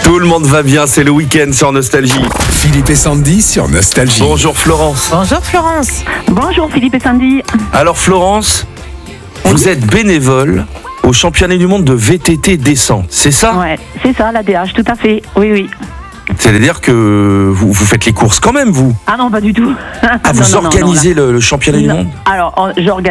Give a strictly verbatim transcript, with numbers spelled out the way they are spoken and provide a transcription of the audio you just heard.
Tout le monde va bien, c'est le week-end sur Nostalgie. Philippe et Sandy sur Nostalgie. Bonjour Florence. Bonjour Florence. Bonjour Philippe et Sandy. Alors Florence, vous êtes bénévole au championnat du monde de V T T descente, c'est ça? Ouais, c'est ça, l'A D H, tout à fait. Oui, oui. C'est-à-dire que vous, vous faites les courses quand même, vous? Ah non, pas du tout. Ah, vous Non, non, non, organisez non, le, le championnat du non. monde? Alors, on- j'organise.